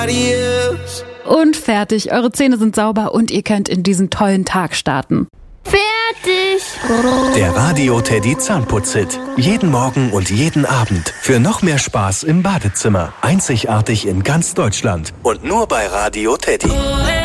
Und fertig, eure Zähne sind sauber und ihr könnt in diesen tollen Tag starten. Fertig! Der Radio Teddy Zahnputz-Hit. Jeden Morgen und jeden Abend. Für noch mehr Spaß im Badezimmer. Einzigartig in ganz Deutschland. Und nur bei Radio Teddy.